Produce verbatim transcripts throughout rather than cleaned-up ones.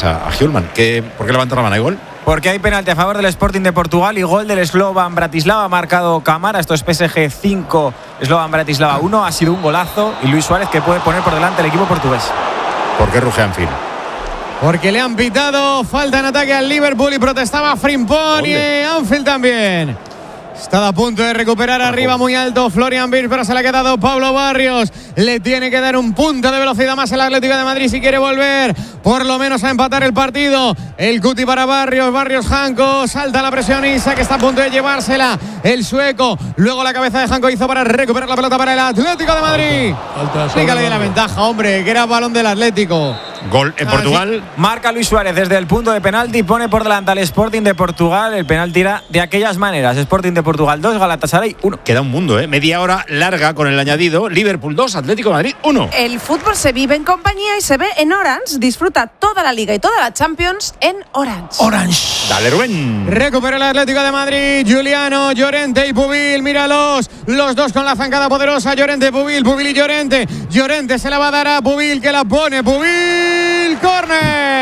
a, a Hjulman. ¿Qué, ¿Por qué levanta la mano? ¿Hay gol? Porque hay penalti a favor del Sporting de Portugal y gol del Slovan Bratislava. Ha marcado Camara. Esto es P S G cinco, Slovan Bratislava uno. Ha sido un golazo. Y Luis Suárez que puede poner por delante el equipo portugués. ¿Por qué ruge Anfield? Porque le han pitado falta en ataque al Liverpool y protestaba Frimpong y Anfield también. Estaba a punto de recuperar arriba muy alto Florian Wirtz, pero se le ha quedado Pablo Barrios. Le tiene que dar un punto de velocidad más el Atlético de Madrid si quiere volver por lo menos a empatar el partido. El cuti para Barrios, Barrios Janko, salta la presión Isak que está a punto de llevársela el sueco. Luego la cabeza de Janko hizo para recuperar la pelota para el Atlético de Madrid. Explícale de la ventaja, hombre, que era balón del Atlético. Gol en Portugal. Ah, sí. Marca Luis Suárez desde el punto de penalti y pone por delante al Sporting de Portugal. El penalti era de aquellas maneras. Sporting de Portugal dos, Galatasaray uno. Queda un mundo, ¿eh? Media hora larga con el añadido. Liverpool dos, Atlético de Madrid uno. El fútbol se vive en compañía y se ve en Orange. Disfruta toda la Liga y toda la Champions en Orange. Orange. Dale, Rubén. Recupera el Atlético de Madrid. Juliano, Llorente y Pubil. Míralos. Los dos con la zancada poderosa. Llorente, Pubil, Pubil y Llorente. Llorente se la va a dar a Pubil que la pone. Pubil. Córner.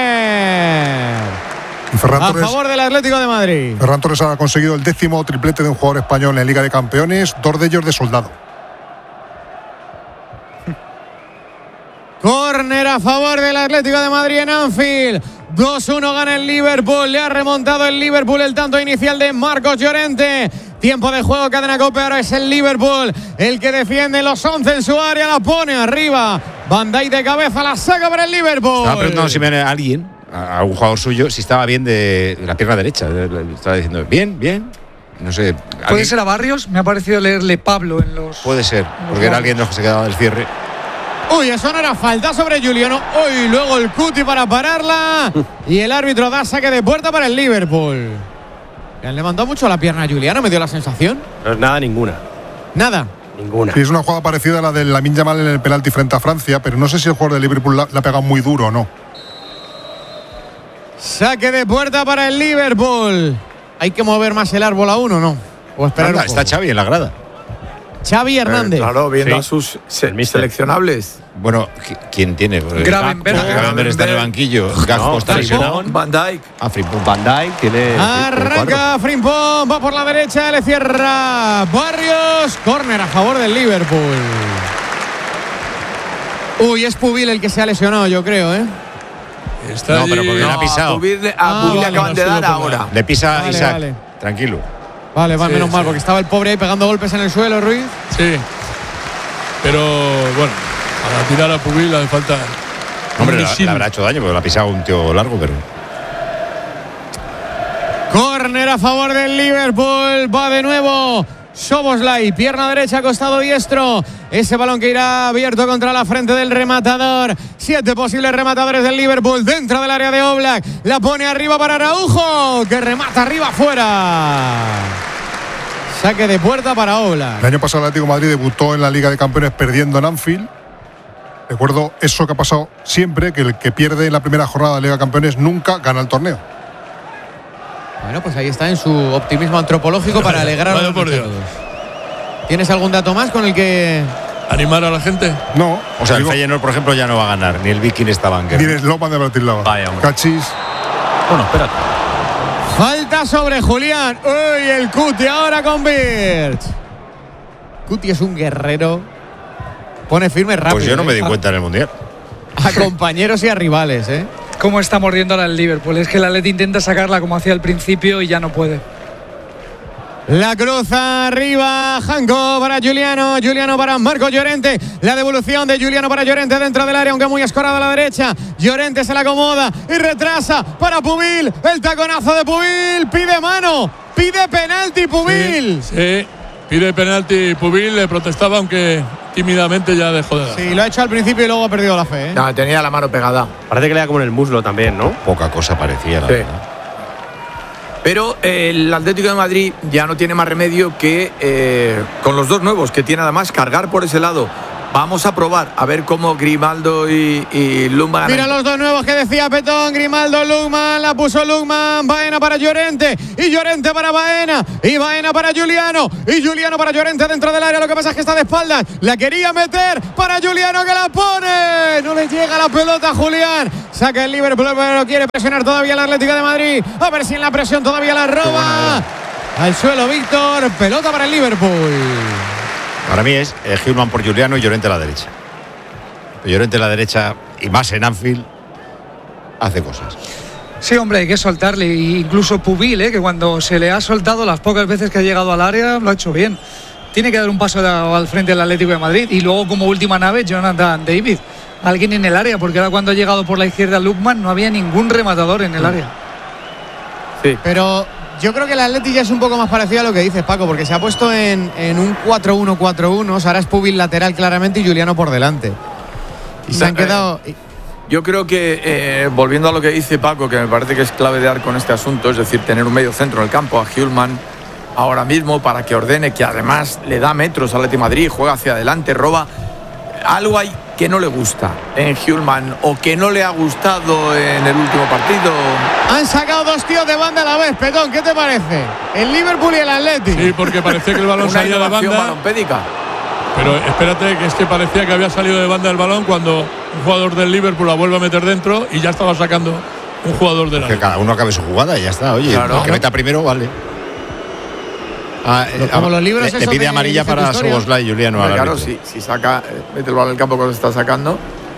Ferran a Torres, favor del Atlético de Madrid. Ferran Torres ha conseguido el décimo triplete de un jugador español en Liga de Campeones, dos de ellos de soldado. Córner a favor del Atlético de Madrid en Anfield. dos uno gana el Liverpool. Le ha remontado el Liverpool el tanto inicial de Marcos Llorente. Tiempo de juego, cadena COPE. Ahora es el Liverpool el que defiende los once en su área. La pone arriba. Van Dijk de cabeza, la saca para el Liverpool. Estaba preguntando si me a alguien, a un jugador suyo, si estaba bien de la pierna derecha. Estaba diciendo, bien, bien. No sé. ¿Puede ¿alguien? ser a Barrios? Me ha parecido leerle Pablo en los... Puede ser, porque era alguien de los que se quedaba del cierre. Uy, eso no era falta sobre Juliano. Uy, luego el cuti para pararla. Y el árbitro da saque de puerta para el Liverpool. Le han levantado mucho la pierna a Juliano, me dio la sensación. No es nada, ninguna. Nada. Ninguna. Sí, es una jugada parecida a la de Lamine Yamal en el penalti frente a Francia, pero no sé si el jugador de Liverpool la, la ha pegado muy duro o no. Saque de puerta para el Liverpool. Hay que mover más el árbol aún, ¿o no? O esperar Anda, un poco. está Xavi en la grada. Xavi Hernández. Eh, claro, viendo Sí. a sus se- seleccionables. Bueno, ¿quién tiene? Gravenberch. Gravenberch está en el banquillo. Gakpo está lesionado. Van Dijk. Ah, Frimpong. Van Dijk tiene. Arranca Frimpong, va por la derecha, le cierra Barrios. Córner a favor del Liverpool. Uy, es Pubil el que se ha lesionado, yo creo, ¿eh? Está No, allí. pero porque le ha pisado. A Pubil, a Ah, Pubil le vale, acaban de no, dar sí lo ahora. Le pisa Vale, Isaac. vale. Tranquilo. Vale, va, Sí, menos mal, sí. porque estaba el pobre ahí pegando golpes en el suelo, Ruiz. Sí. Pero bueno, para tirar a Pubil hace falta. Hombre, un le, misil. le habrá hecho daño porque le ha pisado un tío largo, pero. Córner a favor del Liverpool. Va de nuevo Szoboszlai, pierna derecha, costado diestro. Ese balón que irá abierto contra la frente del rematador. Siete posibles rematadores del Liverpool dentro del área de Oblak. La pone arriba para Araujo, que remata arriba afuera. Saque de puerta para Oblak. El año pasado el Atlético de Madrid debutó en la Liga de Campeones perdiendo en Anfield. Recuerdo eso que ha pasado siempre, que el que pierde en la primera jornada de la Liga de Campeones nunca gana el torneo. Bueno, pues ahí está en su optimismo antropológico para alegrar a Vaya los por Dios. todos. ¿Tienes algún dato más con el que Animar a la gente. No. O sea, el digo, Feyenoord, por ejemplo, ya no va a ganar. Ni el Viking está banquero. ni el Slovan de Bratislava. Vaya, hombre. Cachis. Bueno, espérate. falta sobre Julián? Uy, el Cuti ahora con Wirtz. Cuti es un guerrero. Pone firme rápido. Pues yo no me di ¿eh? cuenta en el Mundial. A compañeros y a rivales, ¿eh? ¿Cómo está mordiendo ahora el Liverpool? Es que el Atleti intenta sacarla como hacía al principio y ya no puede. La cruza arriba, Janko para Juliano, Juliano para Marco Llorente, la devolución de Juliano para Llorente dentro del área, aunque muy escorada a la derecha. Llorente se la acomoda y retrasa para Pubil, el taconazo de Pubil, pide mano, pide penalti Pubil. Sí, sí. Pide penalti Pubil, le protestaba, aunque tímidamente ya dejó de dar. Sí, lo ha hecho al principio y luego ha perdido la fe, ¿eh? No, tenía la mano pegada. Parece que le da como en el muslo también, ¿no? Poca cosa parecía, la Sí. verdad. Pero eh, el Atlético de Madrid ya no tiene más remedio que, eh, con los dos nuevos que tiene además, cargar por ese lado Vamos a probar a ver cómo Grimaldo y, y Lukman. Mira los dos nuevos que decía Petón, Grimaldo, Lukman, la puso Lukman, Baena para Llorente y Llorente para Baena y Baena para Giuliano y Giuliano para Llorente dentro del área. Lo que pasa es que está de espaldas, la quería meter para Giuliano que la pone, no le llega la pelota a Julián, saca el Liverpool pero quiere presionar todavía el Atlético de Madrid, a ver si en la presión todavía la roba al suelo Víctor, pelota para el Liverpool. Para mí es eh, Hillman por Giuliano y Llorente a la derecha. Llorente a la derecha y más en Anfield hace cosas. Sí, hombre, hay que soltarle. Incluso Pubil, ¿eh? que cuando se le ha soltado las pocas veces que ha llegado al área, lo ha hecho bien. Tiene que dar un paso de, al frente del Atlético de Madrid. Y luego, como última nave, Jonathan David. Alguien en el área, porque ahora cuando ha llegado por la izquierda Lukman, no había ningún rematador en el área. Sí. Pero yo creo que el Atleti ya es un poco más parecido a lo que dices, Paco, porque se ha puesto en, en un cuatro uno cuatro uno. Ahora es Pubil lateral claramente y Giuliano por delante. Y se han quedado. Yo creo que, eh, volviendo a lo que dice Paco, que me parece que es clave de dar con este asunto, es decir, tener un medio centro en el campo, a Hillman ahora mismo para que ordene, que además le da metros al Atlético de Madrid, juega hacia adelante, roba. Algo hay que no le gusta en Hillman o que no le ha gustado en el último partido. Han sacado dos tíos de banda a la vez, Petón, ¿qué te parece? El Liverpool y el Atlético. Sí, porque parecía que el balón salía de banda. Balompédica. Pero espérate, que es que parecía que había salido de banda el balón cuando un jugador del Liverpool la vuelve a meter dentro y ya estaba sacando un jugador del área. Que cada uno acabe su jugada y ya está. Oye, claro, el que meta primero vale. Ah, eh, como los libros le, le pide amarilla para Szoboszlai y Giuliano. Hombre, claro, si, si saca, eh, mete el balón en el campo cuando se está sacando.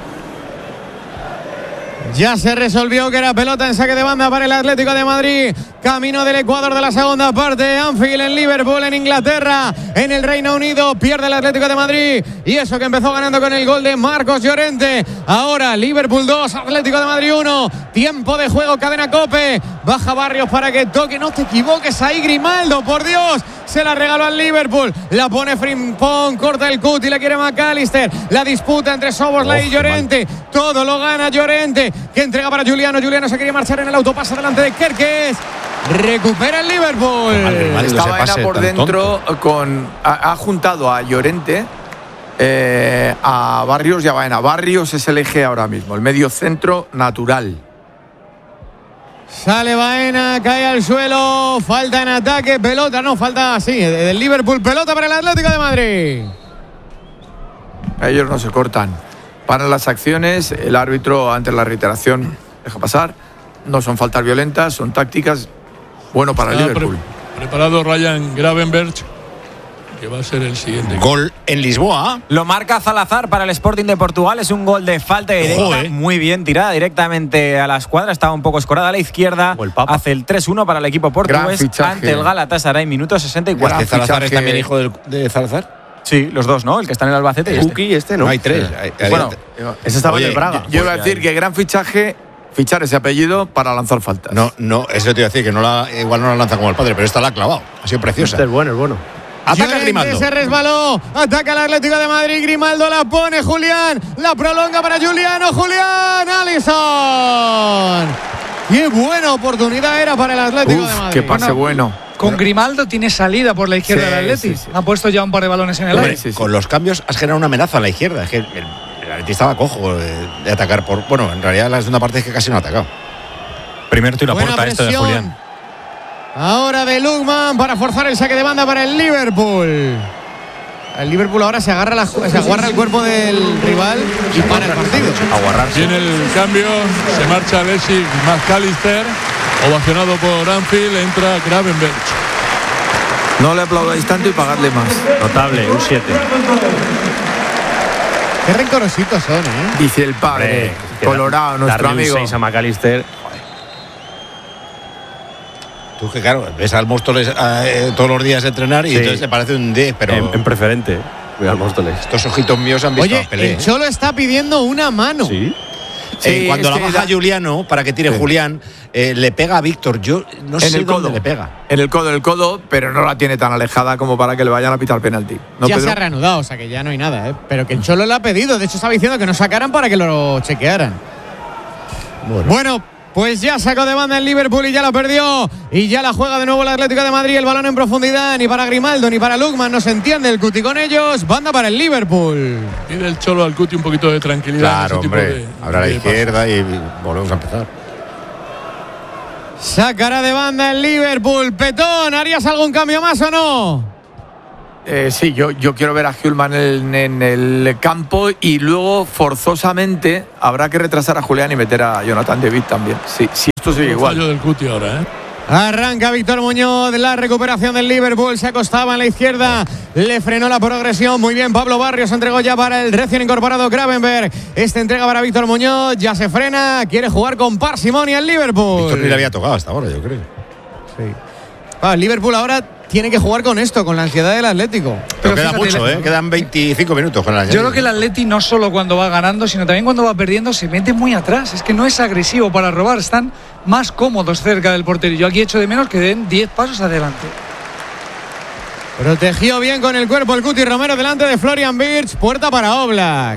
Ya se resolvió que era pelota en saque de banda para el Atlético de Madrid. Camino del Ecuador de la segunda parte. Anfield en Liverpool, en Inglaterra, en el Reino Unido. Pierde el Atlético de Madrid. Y eso que empezó ganando con el gol de Marcos Llorente. Ahora Liverpool dos, Atlético de Madrid uno. Tiempo de juego, cadena COPE. Baja Barrios para que toque. No te equivoques ahí, Grimaldo, por Dios. Se la regaló al Liverpool. La pone Frimpong, corta el cut y la quiere McAllister. La disputa entre Szoboszlai oh, y Llorente. Mal. Todo lo gana Llorente, que entrega para Giuliano. Giuliano se quería marchar en el autopase delante de Kerkez. Recupera el Liverpool. Mal, mal, Estaba Ena por dentro con ha, ha juntado a Llorente, eh, a Barrios y a Baena. Barrios es el eje ahora mismo, el medio centro natural. Sale Baena, cae al suelo, falta en ataque, pelota, no, falta, sí, del Liverpool, pelota para el Atlético de Madrid. Ellos no se cortan. Paran las acciones, el árbitro ante la reiteración deja pasar. No son faltas violentas, son tácticas. Bueno para el Liverpool. Pre- preparado Ryan Gravenberch, que va a ser el siguiente. Gol en Lisboa. Lo marca Salazar para el Sporting de Portugal. Es un gol de falta directa. Joder. Muy bien tirada directamente a la escuadra. Estaba un poco escorada a la izquierda. El hace el tres uno para el equipo portugués ante el Galatasaray, minuto sesenta y cuatro. ¿Es que Salazar es también hijo de, de Salazar? Sí, los dos, ¿no? El que está en el Albacete. El Kuki, este no. No, hay tres. Hay, hay bueno, ese estaba en el Braga. Yo, yo iba a decir que gran fichaje. Fichar ese apellido para lanzar faltas. No, no, eso te iba a decir, que no la, igual no la lanza como el padre, pero esta la ha clavado. Ha sido preciosa. Este es bueno, es bueno. Ataca Grimaldo. Se resbaló. Ataca el Atlético de Madrid. Grimaldo la pone. Julián. La prolonga para Giuliano. Julián. Alisson. Qué buena oportunidad era para el Atlético Uf, de Madrid. Qué pase bueno. Con Grimaldo tiene salida por la izquierda sí, del Atleti. Sí, sí. Ha puesto ya un par de balones en el Hombre, aire. sí, sí. Con los cambios has generado una amenaza a la izquierda. Es que el, el Atleti estaba cojo de, de atacar por. Bueno, en realidad la segunda parte es que casi no ha atacado. Primer tiro a Buena puerta esto de Julián. Ahora de Lukman para forzar el saque de banda para el Liverpool. El Liverpool ahora se agarra, la, se agarra el cuerpo del rival y para el partido. Aguarrarse. Viene el cambio, se marcha Alexis McAllister, ovacionado por Anfield, entra Gravenberch. No le aplaudáis tanto y pagadle más. Notable, un siete. Qué rencorositos son, ¿eh? Dice el padre, Hombre, colorado, nuestro darle amigo. Un seis a McAllister. Tú que claro, ves al Móstoles eh, todos los días entrenar y sí. Entonces te parece un diez, pero en, en preferente. Voy al Móstoles. Estos ojitos míos han visto Oye, a Pelé. el Cholo está pidiendo una mano. Sí. Sí, eh, cuando la baja da... Juliano para que tire sí. Julián, eh, le pega a Víctor. Yo no en sé el dónde codo. Le pega. En el codo, el codo, pero no la tiene tan alejada como para que le vayan a pitar penalti. ¿No, ya Pedro? Se ha reanudado, o sea que ya no hay nada, ¿eh? Pero que el Cholo le ha pedido. De hecho, estaba diciendo que no sacaran para que lo chequearan. Bueno. bueno Pues ya sacó de banda el Liverpool y ya lo perdió. Y ya la juega de nuevo el Atlético de Madrid. El balón en profundidad. Ni para Grimaldo ni para Lukman. No se entiende el Cuti con ellos. Banda para el Liverpool. Pide el Cholo al Cuti un poquito de tranquilidad. Claro, hombre. De, Ahora a la izquierda paso. Y volvemos a empezar. Sacará de banda el Liverpool. Petón, ¿harías algún cambio más o no? Eh, sí, yo, yo quiero ver a Hjulmand en, en el campo y luego forzosamente habrá que retrasar a Julián y meter a Jonathan David también. Sí, sí, esto sigue igual. Fallo del Cuti ahora, ¿eh? Arranca Víctor Muñoz, la recuperación del Liverpool, se acostaba en la izquierda, le frenó la progresión, muy bien Pablo Barrios, entregó ya para el recién incorporado Gravenberg, esta entrega para Víctor Muñoz, ya se frena, quiere jugar con parsimonia el Liverpool. Víctor ni le había tocado hasta ahora, yo creo. Sí. Ah, el Liverpool ahora tiene que jugar con esto, con la ansiedad del Atlético. Pero, Pero queda fíjate, mucho, ¿eh? Quedan veinticinco minutos con la Yo creo que el Atleti no solo cuando va ganando, sino también cuando va perdiendo se mete muy atrás. Es que no es agresivo para robar, están más cómodos cerca del portero. Yo aquí echo de menos que den diez pasos adelante. Protegió bien con el cuerpo el Cuti Romero delante de Florian Wirtz. Puerta para Oblak.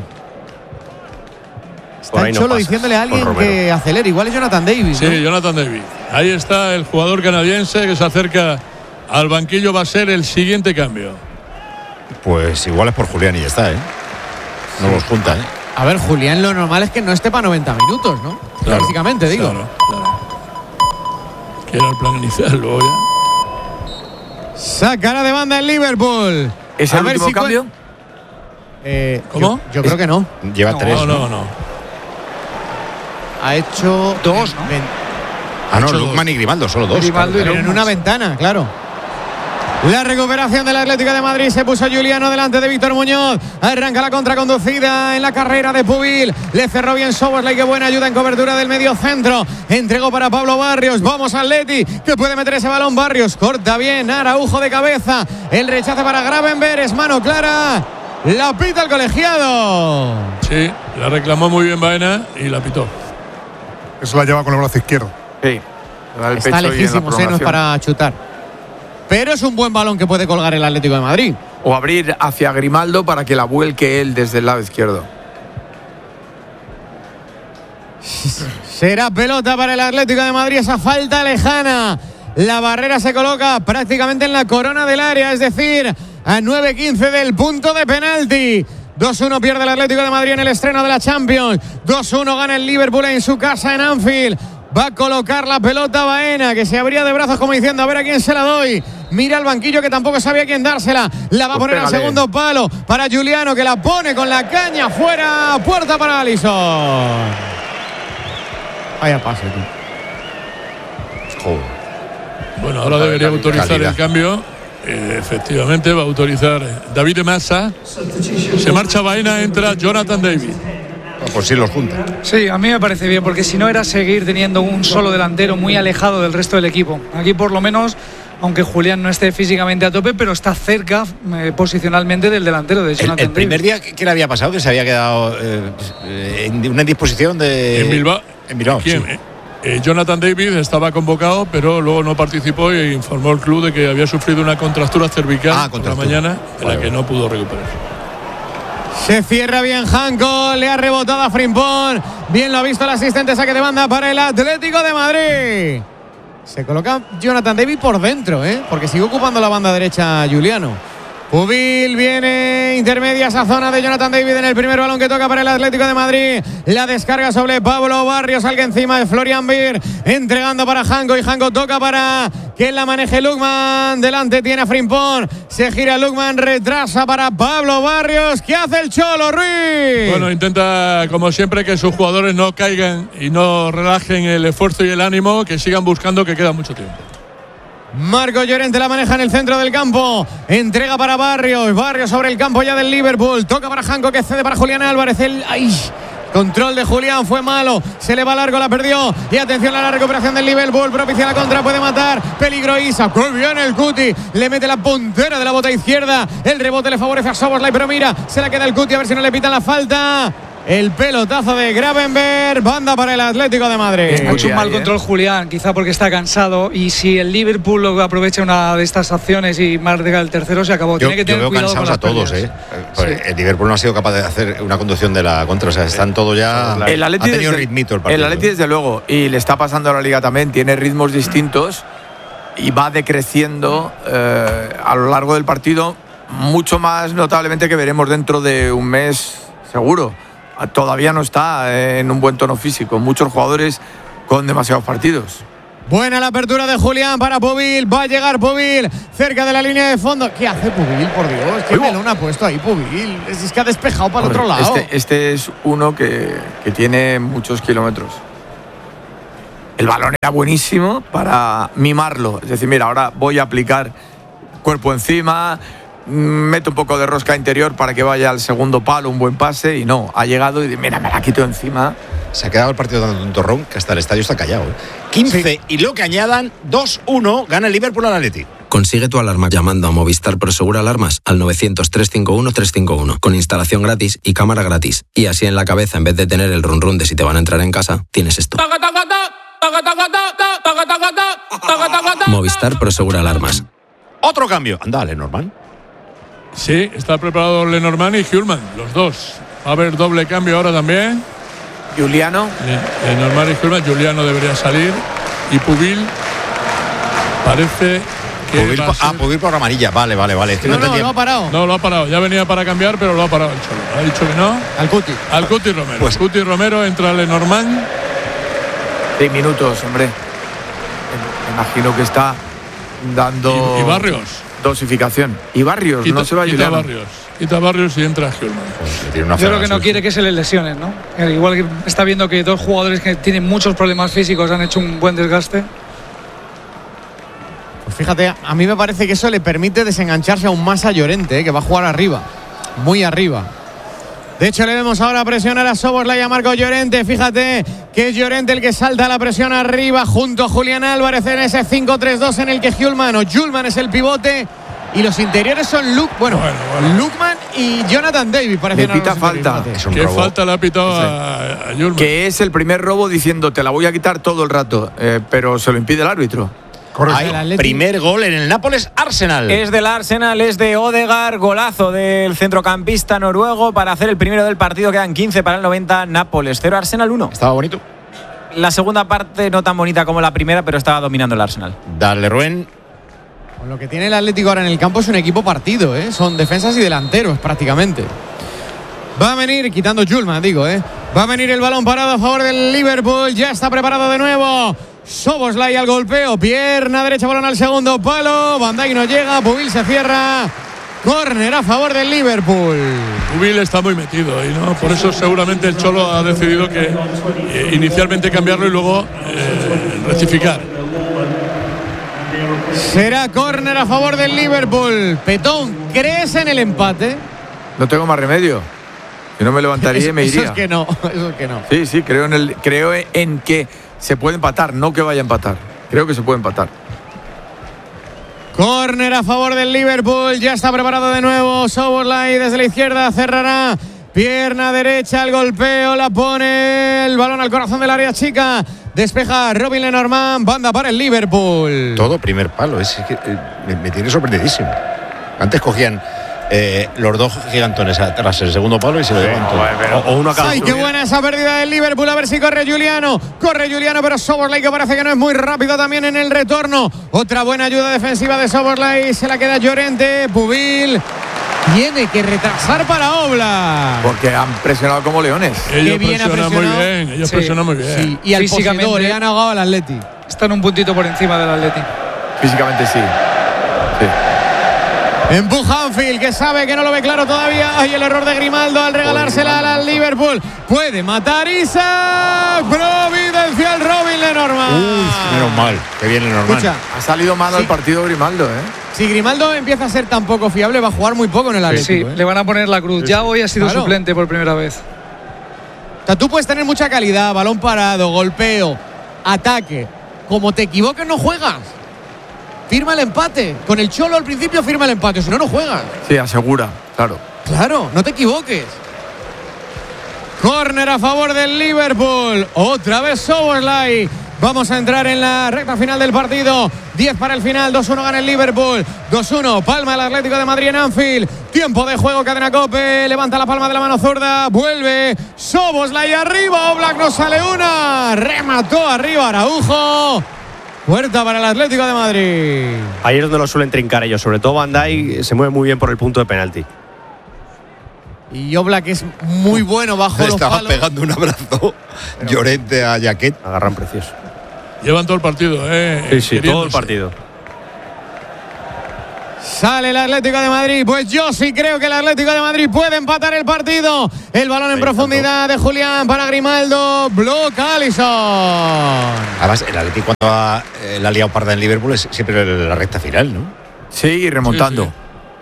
Está Cholo no diciéndole a alguien que acelere. Igual es Jonathan David. Sí, ¿no? Jonathan David. Ahí está el jugador canadiense que se acerca al banquillo. Va a ser el siguiente cambio. Pues igual es por Julián y ya está, ¿eh? No sí. los junta, ¿eh? A ver, Julián, lo normal es que no esté para noventa minutos, ¿no? Claro, básicamente, digo. Claro, claro. Que era el plan inicial, luego ya. Sacará de banda el Liverpool. ¿Es el último si cambio? Eh, ¿Cómo? Yo, yo creo que no. Lleva no, tres. No, no, no. Ha hecho dos, ¿no? Ven. Ah, no, Lukman y Grimaldo, solo dos. Grimaldo claro, pero en una ventana, claro. La recuperación del Atlético de Madrid, se puso Juliano delante de Víctor Muñoz, arranca la contraconducida en la carrera de Pubil, le cerró bien Szoboszlai, qué buena ayuda en cobertura del medio centro, entregó para Pablo Barrios, vamos Atleti, que puede meter ese balón Barrios, corta bien, Araujo de cabeza, el rechace para Gravenberg, es mano clara, la pita el colegiado. Sí, la reclamó muy bien Baena y la pitó. Eso la lleva con el brazo izquierdo. Sí, el está lejísimo, no es para chutar. Pero es un buen balón que puede colgar el Atlético de Madrid. O abrir hacia Grimaldo para que la vuelque él desde el lado izquierdo. Será pelota para el Atlético de Madrid, esa falta lejana. La barrera se coloca prácticamente en la corona del área, es decir, a nueve quince del punto de penalti. dos uno pierde el Atlético de Madrid en el estreno de la Champions. dos uno gana el Liverpool en su casa en Anfield. Va a colocar la pelota Baena, que se abría de brazos como diciendo a ver a quién se la doy. Mira al banquillo que tampoco sabía quién dársela. La va a poner al segundo palo para Juliano, que la pone con la caña fuera. Puerta para Alisson. Vaya pase, tío. Joder. Bueno, ahora debería autorizar calidad. El cambio. Eh, efectivamente va a autorizar David Massa. Se marcha Baena, entra Jonathan David. Pues sí los junta. Sí, a mí me parece bien, porque si no era seguir teniendo un solo delantero muy alejado del resto del equipo. Aquí por lo menos, aunque Julián no esté físicamente a tope, pero está cerca eh, posicionalmente del delantero de Jonathan El, el primer Davis. día, ¿qué le había pasado? Que se había quedado eh, en una indisposición de... En Bilbao. En Bilbao, ¿Quién? Sí. Eh, Jonathan David estaba convocado, pero luego no participó e informó el club de que había sufrido una contractura cervical ah, por la mañana, de la que no pudo recuperar. Se cierra bien Janko, le ha rebotado a Frimpón. Bien lo ha visto el asistente, saque de banda para el Atlético de Madrid. Se coloca Jonathan David por dentro, ¿eh? Porque sigue ocupando la banda derecha Juliano. Pubil viene intermedia esa zona de Jonathan David en el primer balón que toca para el Atlético de Madrid. La descarga sobre Pablo Barrios, salga encima de Florian Wirtz, entregando para Janko y Janko toca para que la maneje Lukman. Delante tiene a Frimpón, se gira Lukman, retrasa para Pablo Barrios. ¿Qué hace el Cholo, Ruiz? Bueno, intenta como siempre que sus jugadores no caigan y no relajen el esfuerzo y el ánimo, que sigan buscando, que queda mucho tiempo. Marco Llorente la maneja en el centro del campo. Entrega para Barrios. Barrios sobre el campo ya del Liverpool. Toca para Janko, que cede para Julián Álvarez. El ay, control de Julián fue malo. Se le va largo, la perdió. Y atención a la recuperación del Liverpool. Propicia la contra, puede matar. Peligro Isa. ¡Qué bien el Cuti! Le mete la puntera de la bota izquierda. El rebote le favorece a Szoboszlai, pero mira, se la queda el Cuti a ver si no le pitan la falta. El pelotazo de Gravenberch, banda para el Atlético de Madrid. Es mucho un mal control Julián, quizá porque está cansado, y si el Liverpool lo aprovecha una de estas acciones y marca el tercero, se acabó. Yo, Tiene que tener yo veo cuidado cansados con a todos, pérdidas. ¿eh? Sí. El Liverpool no ha sido capaz de hacer una conducción de la contra, o sea, están todos ya. El Atleti ha tenido desde, ritmito el partido. El Atleti, desde luego, y le está pasando a la Liga también, tiene ritmos distintos y va decreciendo eh, a lo largo del partido, mucho más notablemente que veremos dentro de un mes, seguro. Todavía no está en un buen tono físico. Muchos jugadores con demasiados partidos. Buena la apertura de Julián para Pubil. Va a llegar Pubil cerca de la línea de fondo. ¿Qué hace Pubil, por Dios? ¿Qué melón ha puesto ahí Pubil? Es, es que ha despejado para el otro lado. Este, este es uno que, que tiene muchos kilómetros. El balón era buenísimo para mimarlo. Es decir, mira, ahora voy a aplicar cuerpo encima, meto un poco de rosca interior para que vaya al segundo palo, un buen pase, y no, ha llegado y mira, me la quito encima. Se ha quedado el partido dando un torrón que hasta el estadio está callado. ¿eh? quince sí. Y lo que añadan, dos uno, gana el Liverpool al Atleti. Consigue tu alarma llamando a Movistar Prosegur Alarmas al nueve cero cero, tres cinco uno, tres cinco uno, con instalación gratis y cámara gratis. Y así en la cabeza, en vez de tener el run run de si te van a entrar en casa, tienes esto. Movistar Prosegur Alarmas. Otro cambio. Anda, Lenormand. Sí, está preparado Lenormand y Hjulmand, los dos. Va a haber doble cambio ahora también. Juliano. Le, Lenormand y Hjulmand. Juliano debería salir. Y Pubil parece que. Pubil, va a ser... Ah, Pubil por amarilla. Vale, vale, vale. Es que no, no, no, lo ha parado. No, lo ha parado. Ya venía para cambiar, pero lo ha parado el Cholo. Ha dicho que no. Al Cuti. Al Cuti Romero. Pues... Cuti Romero, entra Lenormand. Seis minutos, hombre. Me imagino que está dando. Y, y Barrios. Dosificación. Y Barrios, quita, no se va a quita Barrios. Quita Barrios y entra Hjulmand. Yo creo que no quiere que se le lesionen, ¿no? Igual que está viendo que dos jugadores que tienen muchos problemas físicos han hecho un buen desgaste. Pues fíjate, a mí me parece que eso le permite desengancharse aún más a Llorente, ¿eh? Que va a jugar arriba, muy arriba. De hecho, le vemos ahora presionar a Szoboszlai y a Marco Llorente. Fíjate que es Llorente el que salta la presión arriba junto a Julián Álvarez en ese cinco tres dos en el que Hjulmand o Hjulmand es el pivote. Y los interiores son Luke, bueno, bueno, bueno. Lukman y Jonathan David. Le pita falta. ¿Qué falta le ha pitado a, a Hjulmand? Que es el primer robo diciendo te la voy a quitar todo el rato, eh, pero se lo impide el árbitro. Hay primer gol en el Nápoles Arsenal. Es del Arsenal, es de Odegaard, golazo del centrocampista noruego para hacer el primero del partido. Quedan quince para el noventa, Nápoles cero, Arsenal uno. Estaba bonito. La segunda parte no tan bonita como la primera, pero estaba dominando el Arsenal. Dale, Rubén. Con lo que tiene el Atlético ahora en el campo es un equipo partido, ¿eh? Son defensas y delanteros prácticamente. Va a venir, quitando Hjulmand, digo, ¿eh? Va a venir el balón parado a favor del Liverpool. Ya está preparado de nuevo Szoboszlai al golpeo. Pierna derecha, balón al segundo palo. Van Dijk no llega, Pubil se cierra. Córner a favor del Liverpool. Pubil está muy metido y no, por eso seguramente el Cholo ha decidido que eh, inicialmente cambiarlo y luego eh, rectificar. Será córner a favor del Liverpool. Petón, ¿crees en el empate? No tengo más remedio. Yo no me levantaría eso, y me iría. Eso es que no, eso es que no. Sí, sí, creo en el, creo en que se puede empatar, no que vaya a empatar. Creo que se puede empatar. Córner a favor del Liverpool. Ya está preparado de nuevo Szoboszlai desde la izquierda. Cerrará. Pierna derecha, el golpeo, la pone el balón al corazón del área chica. Despeja Robin Lenormand, banda para el Liverpool. Todo primer palo, es que eh, me, me tiene sorprendidísimo. Antes cogían eh, los dos gigantones atrás el segundo palo y se lo llevan todo. O, o uno a cada ¡Ay, qué buena esa pérdida del Liverpool! A ver si corre Juliano. Corre Juliano, pero Szoboszlai que parece que no es muy rápido también en el retorno. Otra buena ayuda defensiva de Szoboszlai. Se la queda Llorente. Pubil tiene que retrasar para Oblak. Porque han presionado como leones. Ellos presionan muy bien. Ellos sí. presionan muy bien. Sí. Y al poseedor le han ahogado al Atleti. Están un puntito por encima del Atleti. Físicamente sí. Sí. Empuja Anfield, que sabe que no lo ve claro todavía. Ay, el error de Grimaldo al regalársela al Liverpool. Puede matar Isaac. Providencial Robin Lenormand. Uf, menos mal. Que bien Lenormand. Escucha, ha salido mal sí. el partido Grimaldo, ¿eh? Si Grimaldo empieza a ser tan poco fiable, va a jugar muy poco en el Atlético. Sí, ¿eh? le van a poner la cruz. Ya hoy ha sido claro. suplente por primera vez. O sea, tú puedes tener mucha calidad, balón parado, golpeo, ataque. Como te equivoques, no juegas. Firma el empate. Con el Cholo al principio firma el empate, si no, no juegas. Sí, asegura, claro. Claro, no te equivoques. Córner a favor del Liverpool. Otra vez Szoboszlai. Vamos a entrar en la recta final del partido. diez para el final, dos uno gana el Liverpool. dos uno, palma el Atlético de Madrid en Anfield. Tiempo de juego, Cadena COPE. Levanta la palma de la mano zurda. Vuelve Szoboszlai arriba. Oblak no sale una. Remató arriba Araujo. Puerta para el Atlético de Madrid. Ahí es donde lo suelen trincar ellos. Sobre todo Van Dijk se mueve muy bien por el punto de penalti. Y Oblak es muy bueno bajo Le los estaba palos. pegando un abrazo Llorente a Jaquet. Agarran precioso. Llevan todo el partido, ¿eh? Sí, sí, todo el Queriéndose. partido. Sale el Atlético de Madrid. Pues yo sí creo que el Atlético de Madrid puede empatar el partido. El balón en Ahí, profundidad de Julián para Grimaldo. Bloca Alisson. Además, el Atlético cuando ha, eh, la ha liado parda en Liverpool es siempre la recta final, ¿no? Sí, remontando. Sí,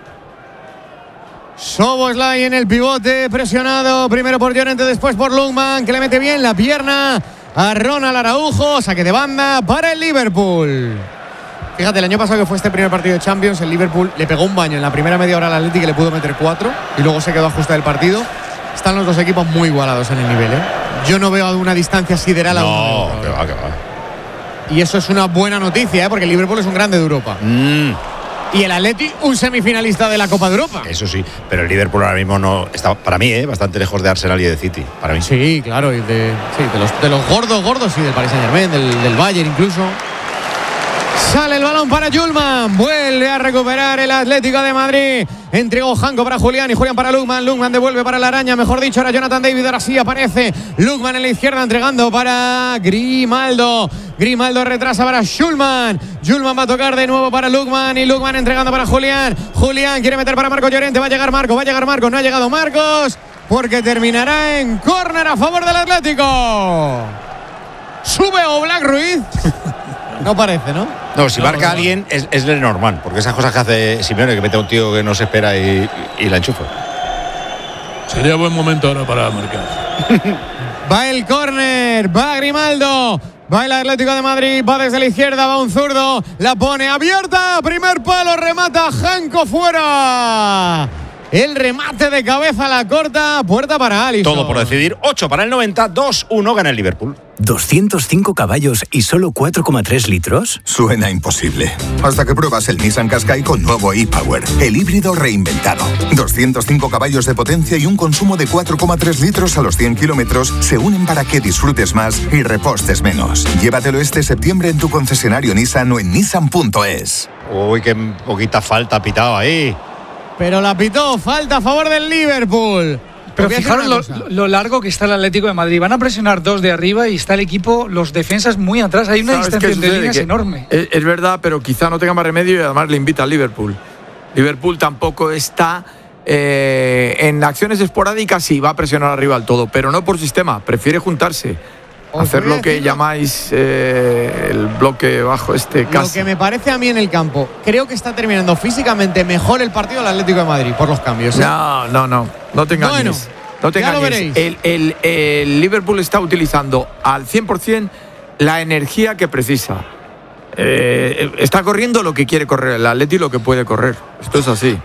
Szoboszlai en el pivote, presionado primero por Llorente, después por Lundman, que le mete bien la pierna a Ronald Araujo. Saque de banda para el Liverpool. Fíjate, el año pasado que fue este primer partido de Champions, el Liverpool le pegó un baño en la primera media hora al Atlético y le pudo meter cuatro y luego se quedó ajustado el partido. Están los dos equipos muy igualados en el nivel, ¿eh? Yo no veo una distancia sideral a No, uno. que va, que va. Y eso es una buena noticia, ¿eh? Porque el Liverpool es un grande de Europa. Mm, Y el Atleti, un semifinalista de la Copa de Europa. eso sí, pero el Liverpool ahora mismo no está, para mí, ¿eh? bastante lejos de Arsenal y de City. Para mí. Sí, claro, y de, sí, de, los, de los gordos, gordos, sí, del Paris Saint-Germain, del, del Bayern incluso. Sale el balón para Yulman. Vuelve a recuperar el Atlético de Madrid. Entregó Janko para Julián y Julián para Lukman. Lukman devuelve para la araña. Mejor dicho, ahora Jonathan David. Ahora sí aparece Lukman en la izquierda entregando para Grimaldo. Grimaldo retrasa para Schulman. Schulman va a tocar de nuevo para Lukman. Y Lukman entregando para Julián. Julián quiere meter para Marco Llorente. Va a llegar Marco. Va a llegar Marco. No ha llegado Marcos. Porque terminará en córner a favor del Atlético. Sube Oblak Ruiz. No parece, ¿no? No, si No, marca no. a alguien es, es Lenormand, porque esas cosas que hace Simeone, que mete a un tío que no se espera y, y la enchufa. Sería buen momento ahora para marcar. Va el córner, va Grimaldo, va el Atlético de Madrid, va desde la izquierda, va un zurdo, la pone abierta, primer palo, remata Janko fuera. El remate de cabeza a la corta, puerta para Alisson. Todo por decidir, ocho para el noventa, dos uno gana el Liverpool. ¿doscientos cinco caballos y solo cuatro coma tres litros? Suena imposible. Hasta que pruebas el Nissan Qashqai con nuevo e-Power, el híbrido reinventado. doscientos cinco caballos de potencia y un consumo de cuatro coma tres litros a los cien kilómetros se unen para que disfrutes más y repostes menos. Llévatelo este septiembre en tu concesionario Nissan o en nissan punto es. Uy, qué poquita falta ha pitado ahí. Pero la pitó, falta a favor del Liverpool. Pero Voy a decir fijaros una lo, cosa. lo largo que está el Atlético de Madrid. Van a presionar dos de arriba y está el equipo, los defensas muy atrás. Hay una ¿Sabes distancia qué entre sucede? líneas Que enorme. Es, es verdad, pero quizá no tenga más remedio y además le invita al Liverpool. Liverpool tampoco está eh, en acciones esporádicas, sí, va a presionar arriba al todo, pero no por sistema, prefiere juntarse. Os Hacer voy a lo que decir lo- llamáis eh, el bloque bajo este Lo casi. que me parece a mí en el campo, creo que está terminando físicamente mejor el partido del Atlético de Madrid por los cambios. ¿eh? No, no, no, no te engañes. Bueno, no te ya lo engañes. veréis. El, el- el Liverpool está utilizando al cien por ciento la energía que precisa. Eh, está corriendo lo que quiere correr el Atleti, lo que puede correr. Esto es así.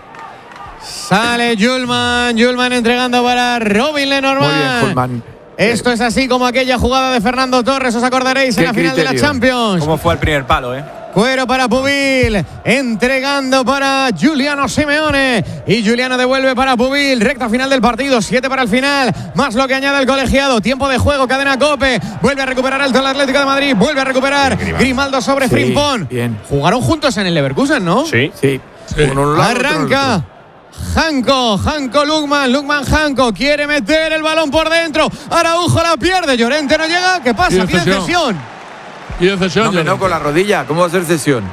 Sale Yulman, Yulman entregando para Robin Lenormand. Muy bien, Hulman. Esto es así como aquella jugada de Fernando Torres, os acordaréis, en ¿Qué la final de la criterio? Champions. ¿Cómo fue el primer palo, eh? Cuero para Pubil, entregando para Giuliano Simeone. Y Giuliano devuelve para Pubil. Recta final del partido, siete para el final. Más lo que añade el colegiado. Tiempo de juego, cadena COPE. Vuelve a recuperar alto el Atlético de Madrid. Vuelve a recuperar Grimaldo sobre Sí, Frimpong. bien. Jugaron juntos en el Leverkusen, ¿no? Sí. Sí. Sí. Uno a un lado, otro al Arranca. otro. Janko, Janko Lukman, Lukman Janko. Quiere meter el balón por dentro. Araujo la pierde. Llorente no llega. ¿Qué pasa? Pide Pide cesión. cesión. Y de cesión. No, hombre, no Llorente. con la rodilla. ¿Cómo va a ser cesión?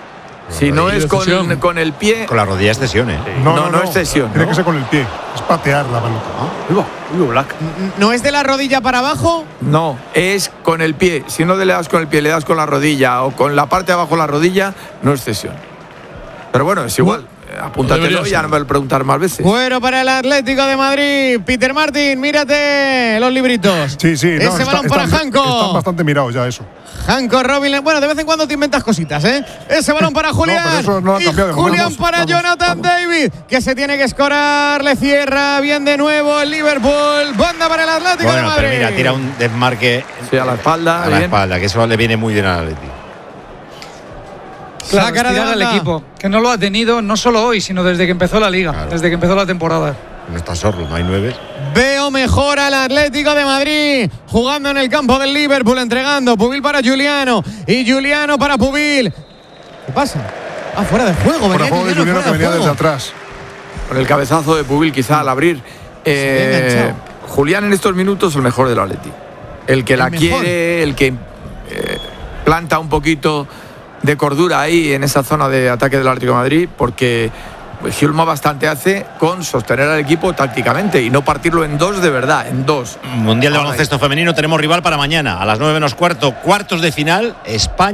Si no rodilla es de con, cesión. con el pie. Con la rodilla es cesión, ¿eh? No, no, es cesión. Tiene ¿no? que ser con el pie. Es patear la pelota. Uy, va, uy, Black. ¿No es de la rodilla para abajo? No, es con el pie. Si no le das con el pie, le das con la rodilla o con la parte de abajo de la rodilla, no es cesión. Pero bueno, es igual. Eh, Apúntatelo Debería y ya ser. no me lo preguntar más veces. Bueno para el Atlético de Madrid. Peter Martin, mírate los libritos. Sí, sí. no, Ese está- balón para están, Janko. están bastante mirados ya eso. Hanco Robin. Bueno, de vez en cuando te inventas cositas, ¿eh? Ese balón para Julián. No, pero eso no ha cambiado. Y Julián vamos, para vamos, Jonathan vamos. David, que se tiene que escorar. Le cierra bien de nuevo el Liverpool. Banda para el Atlético Bueno, de Madrid. pero mira, tira un desmarque sí, a la espalda. a la bien. espalda, que eso le viene muy bien al Atlético. Claro, Saca de estirar al banda. equipo, que no lo ha tenido no solo hoy, sino desde que empezó la liga, Claro. desde que empezó la temporada. No está Sorlo, no hay nueve. Veo mejor al Atlético de Madrid jugando en el campo del Liverpool, entregando Pubil para Juliano y Juliano para Pubil. ¿Qué pasa? Ah, fuera de juego. Fuera de juego de Juliano, que venía juego. desde atrás. Con el cabezazo de Pubil quizá al abrir. Eh, Julián en estos minutos el mejor del Atleti. El que El la mejor. quiere, el que eh, planta un poquito de cordura ahí en esa zona de ataque del Atlético de Madrid, porque pues, Hjulma bastante hace con sostener al equipo tácticamente y no partirlo en dos de verdad, en dos. Mundial de Ahora baloncesto femenino, tenemos rival para mañana, a las nueve menos cuarto, cuartos de final, España.